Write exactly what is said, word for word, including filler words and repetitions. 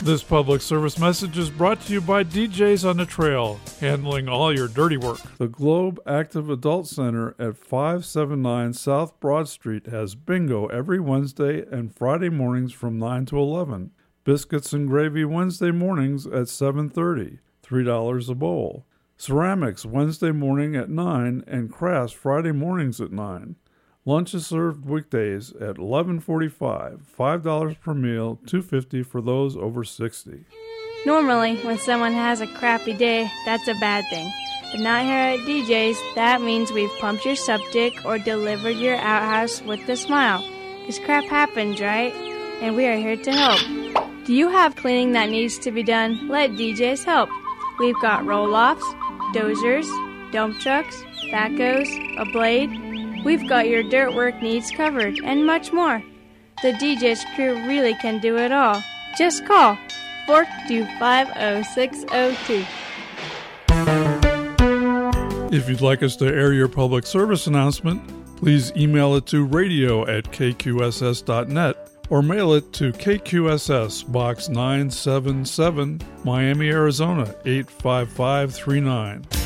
This public service message is brought to you by D Js on the Trail, handling all your dirty work. The Globe Active Adult Center at five seventy-nine South Broad Street has bingo every Wednesday and Friday mornings from nine to eleven. Biscuits and gravy Wednesday mornings at seven thirty, three dollars a bowl. Ceramics Wednesday morning at nine and crafts Friday mornings at nine. Lunch is served weekdays at eleven forty-five, five dollars per meal, two dollars and fifty cents for those over sixty. Normally, when someone has a crappy day, that's a bad thing. But not here at D J's. That means we've pumped your septic or delivered your outhouse with a smile. Because crap happens, right? And we are here to help. Do you have cleaning that needs to be done? Let D J's help. We've got roll-offs, dozers, dump trucks, backhoes, a blade. We've got your dirt work needs covered, and much more. The D J's crew really can do it all. Just call four two five, zero six zero two. If you'd like us to air your public service announcement, please email it to radio at k q s s dot net or mail it to K Q S S, Box nine seven seven, Miami, Arizona, eight five five three nine.